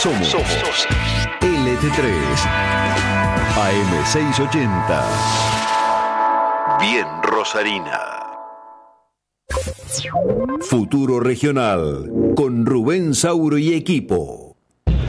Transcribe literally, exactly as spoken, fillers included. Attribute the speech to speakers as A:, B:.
A: Somos, Somos. L T tres A M seiscientos ochenta. Bien Rosarina. Futuro Regional con Rubén Sauro y equipo.